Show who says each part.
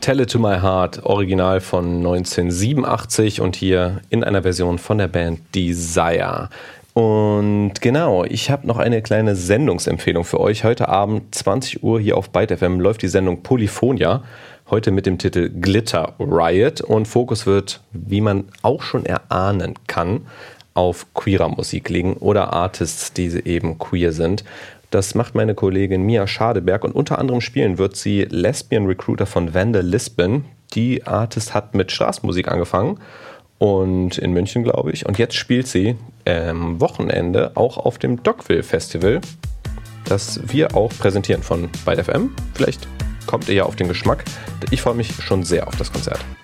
Speaker 1: Tell It To My Heart, Original von 1987 und hier in einer Version von der Band Desire. Und genau, ich habe noch eine kleine Sendungsempfehlung für euch. Heute Abend 20 Uhr hier auf Byte FM läuft die Sendung Polyphonia. Heute mit dem Titel Glitter Riot und Fokus wird, wie man auch schon erahnen kann, auf queerer Musik liegen oder Artists, die eben queer sind. Das macht meine Kollegin Mia Schadeberg und unter anderem spielen wird sie Lesbian Recruiter von Vandal Lisbon. Die Artist hat mit Straßenmusik angefangen und in München, glaube ich. Und jetzt spielt sie am Wochenende auch auf dem Dogville Festival, das wir auch präsentieren von Byte FM. Vielleicht kommt ihr ja auf den Geschmack. Ich freue mich schon sehr auf das Konzert.